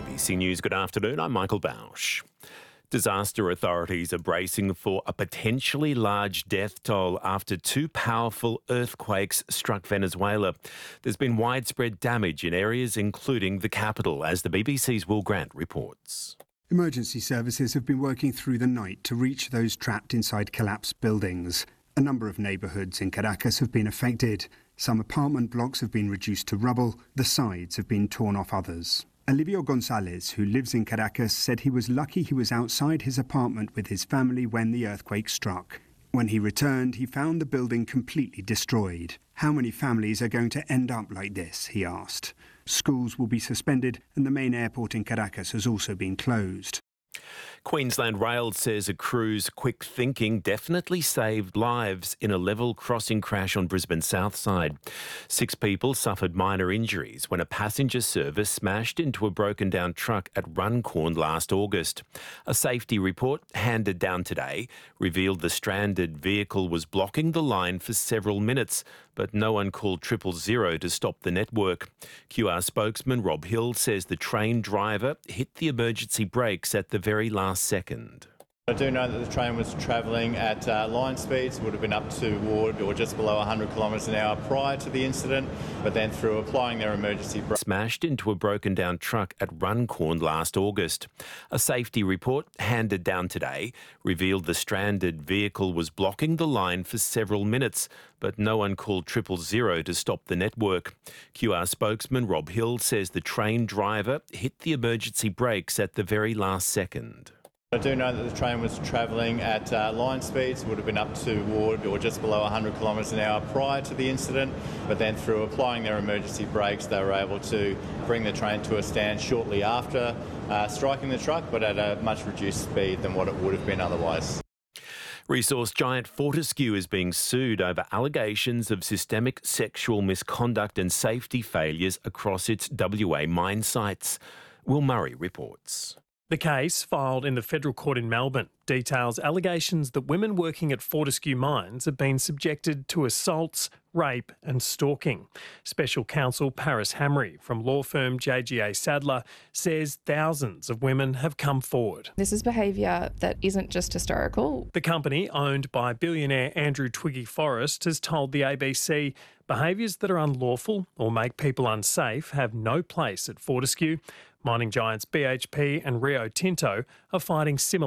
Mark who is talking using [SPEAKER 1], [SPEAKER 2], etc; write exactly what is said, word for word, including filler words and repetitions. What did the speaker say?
[SPEAKER 1] B C News, good afternoon. I'm Michael Bausch. Disaster authorities are bracing for a potentially large death toll after two powerful earthquakes struck Venezuela. There's been widespread damage in areas including the capital, as the B B C's Will Grant reports.
[SPEAKER 2] Emergency services have been working through the night to reach those trapped inside collapsed buildings. A number of neighbourhoods in Caracas have been affected. Some apartment blocks have been reduced to rubble. The sides have been torn off others. Olivio Gonzalez, who lives in Caracas, said he was lucky he was outside his apartment with his family when the earthquake struck. When he returned, he found the building completely destroyed. How many families are going to end up like this, he asked. Schools will be suspended and the main airport in Caracas has also been closed.
[SPEAKER 1] Queensland Rail says a crew's quick thinking definitely saved lives in a level crossing crash on Brisbane's south side. Six people suffered minor injuries when a passenger service smashed into a broken down truck at Runcorn last August. A safety report handed down today revealed the stranded vehicle was blocking the line for several minutes, but no one called triple zero to stop the network. Q R spokesman Rob Hill says the train driver hit the emergency brakes at the very last second.
[SPEAKER 3] I do know that the train was travelling at uh, line speeds, would have been up toward or just below one hundred kilometres an hour prior to the incident, but then through applying their emergency brake...
[SPEAKER 1] Smashed into a broken down truck at Runcorn last August. A safety report handed down today revealed the stranded vehicle was blocking the line for several minutes, but no one called triple zero to stop the network. Q R spokesman Rob Hill says the train driver hit the emergency brakes at the very last second.
[SPEAKER 3] I do know that the train was travelling at uh, line speeds, would have been up toward or just below one hundred kilometres an hour prior to the incident, but then through applying their emergency brakes they were able to bring the train to a stand shortly after uh, striking the truck, but at a much reduced speed than what it would have been otherwise.
[SPEAKER 1] Resource giant Fortescue is being sued over allegations of systemic sexual misconduct and safety failures across its W A mine sites. Will Murray reports.
[SPEAKER 4] The case, filed in the federal court in Melbourne, details allegations that women working at Fortescue Mines have been subjected to assaults, rape and stalking. Special counsel Paris Hamry from law firm J G A Sadler says thousands of women have come forward.
[SPEAKER 5] This is behaviour that isn't just historical.
[SPEAKER 4] The company, owned by billionaire Andrew Twiggy Forrest, has told the A B C behaviours that are unlawful or make people unsafe have no place at Fortescue. Mining giants B H P and Rio Tinto are fighting similar